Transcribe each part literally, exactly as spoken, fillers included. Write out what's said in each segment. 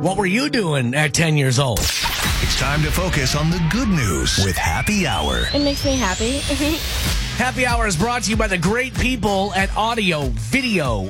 What were you doing at ten years old? It's time to focus on the good news with Happy Hour. It makes me happy. Happy Hour is brought to you by the great people at Audio Video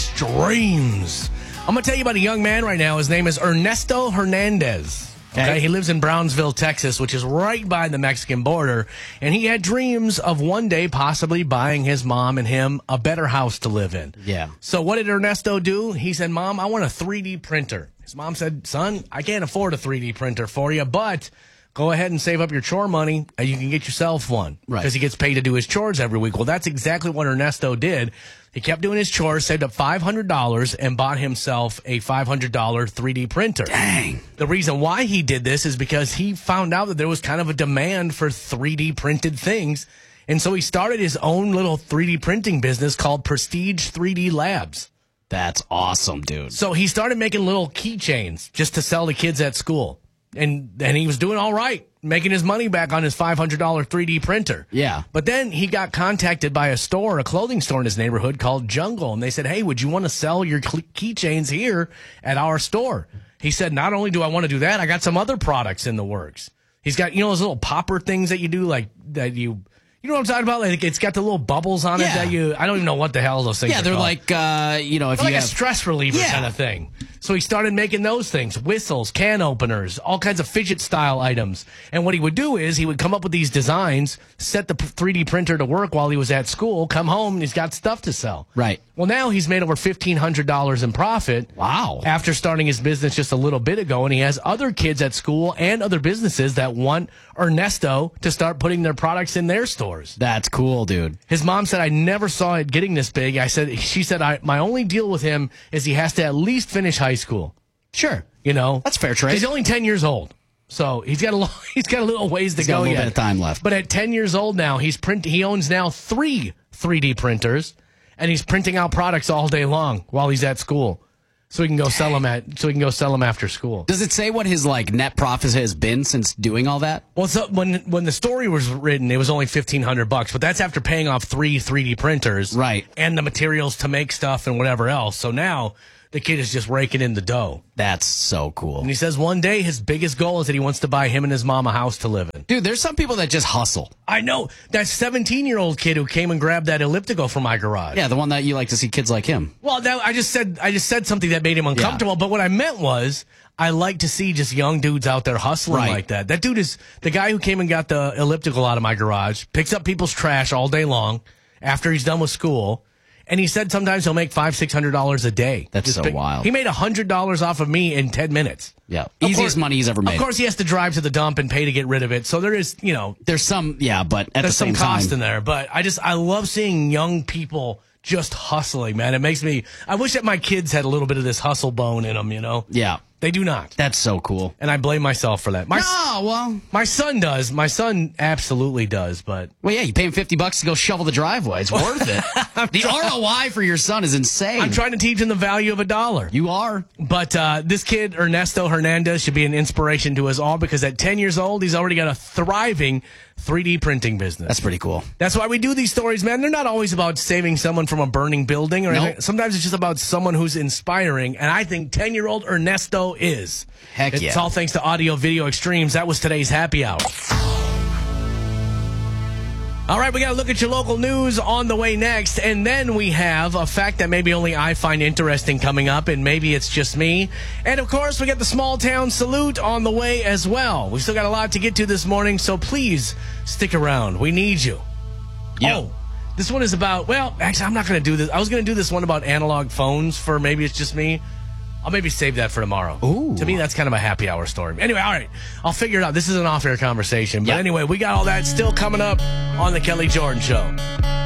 Extremes. I'm going to tell you about a young man right now. His name is Ernesto Hernandez. Okay. okay, he lives in Brownsville, Texas, which is right by the Mexican border, and he had dreams of one day possibly buying his mom and him a better house to live in. Yeah. So what did Ernesto do? He said, Mom, I want a three D printer. His mom said, son, I can't afford a three D printer for you, but go ahead and save up your chore money, and you can get yourself one. Right. Because he gets paid to do his chores every week. Well, that's exactly what Ernesto did. He kept doing his chores, saved up five hundred dollars, and bought himself a five hundred dollars three D printer. Dang. The reason why he did this is because he found out that there was kind of a demand for three D printed things. And so he started his own little three D printing business called Prestige three D Labs. That's awesome, dude. So he started making little keychains just to sell to kids at school. And and he was doing all right, making his money back on his five hundred dollars three D printer. Yeah. But then he got contacted by a store, a clothing store in his neighborhood called Jungle. And they said, hey, would you want to sell your keychains here at our store? He said, not only do I want to do that, I got some other products in the works. He's got, you know, those little popper things that you do, like that you... You know what I'm talking about? Like it's got the little bubbles on it Yeah. that you... I don't even know what the hell those things Yeah, are they're called. like, uh, you know, if They're you like have... a stress reliever Yeah. kind of thing. So he started making those things, whistles, can openers, all kinds of fidget style items. And what he would do is he would come up with these designs, set the three D printer to work while he was at school, come home, and he's got stuff to sell. Right. Well, now he's made over fifteen hundred dollars in profit. Wow. After starting his business just a little bit ago, and he has other kids at school and other businesses that want Ernesto to start putting their products in their stores. That's cool, dude. His mom said, I never saw it getting this big. I said, she said, I, my only deal with him is he has to at least finish high school. Sure. You know, That's fair trade. He's only ten years old, so he's got a lo- he's got a little ways to He's got go a little yet. bit of time left. But at ten years old now, he's print. He owns now three three D printers, and he's printing out products all day long while he's at school, so he can go sell them at so he can go sell them after school. Does it say what his like net profit has been since doing all that? Well, so when when the story was written, it was only fifteen hundred bucks, but that's after paying off three three D printers, Right. and the materials to make stuff and whatever else. So now the kid is just raking in the dough. That's so cool. And he says one day his biggest goal is that he wants to buy him and his mom a house to live in. Dude, there's some people that just hustle. I know. That seventeen-year-old kid who came and grabbed that elliptical from my garage. Yeah, the one that you like to see kids like him. Well, that, I just said I just said something that made him uncomfortable, but what I meant was I like to see just young dudes out there hustling Right. like that. That dude is the guy who came and got the elliptical out of my garage, picks up people's trash all day long after he's done with school. And he said sometimes he'll make five, six hundred dollars a day. That's Just so pick- wild. He made a hundred dollars off of me in ten minutes. Yeah. Of Easiest course- money he's ever made. Of course, he has to drive to the dump and pay to get rid of it. So there is, you know, There's some, yeah, but at the there's some same cost time. in there. But I just, I love seeing young people just hustling, man. It makes me, I wish that my kids had a little bit of this hustle bone in them, you know? Yeah. They do not. That's so cool. And I blame myself for that. My, Oh, well. my son does. My son absolutely does, but Well, yeah, you pay him fifty bucks to go shovel the driveway. It's worth it. The R O I for your son is insane. I'm trying to teach him the value of a dollar. You are. But uh, this kid, Ernesto Hernandez, should be an inspiration to us all because at ten years old, he's already got a thriving three D printing business. That's pretty cool. That's why we do these stories, man. They're not always about saving someone from a burning building or Nope. anything. Sometimes it's just about someone who's inspiring, and I think ten-year-old Ernesto is. Heck it's yeah. all thanks to Audio Video Extremes. That was today's Happy Hour. All right, we got to look at your local news on the way next, and then we have a fact that maybe only I find interesting coming up, and maybe it's just me. And, of course, we got the small town salute on the way as well. We still got a lot to get to this morning, so please stick around. We need you. Yeah. Oh, this one is about, well, actually, I'm not going to do this. I was going to do this one about analog phones for maybe it's just me. I'll maybe save that for tomorrow. Ooh. To me, that's kind of a happy hour story. Anyway, all right. I'll figure it out. This is an off-air conversation. But Yep. anyway, we got all that still coming up on the Kelly Jordan Show.